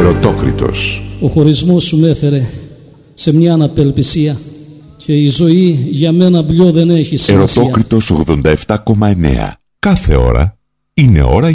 Ερωτόκριτος. Ο χωρισμός σου με έφερε σε μια αναπελπισία και η ζωή για μένα πλέον δεν έχει σημασία. Ερωτόκριτος 87,9. Κάθε ώρα είναι ώρα